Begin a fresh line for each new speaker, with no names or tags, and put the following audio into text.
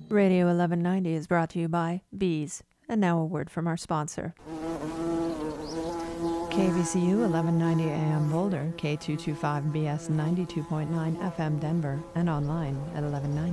Radio 1190 is brought to you by Bees. And now a word from our sponsor. KVCU 1190 AM Boulder, K225BS 92.9 FM Denver, and online at 1190.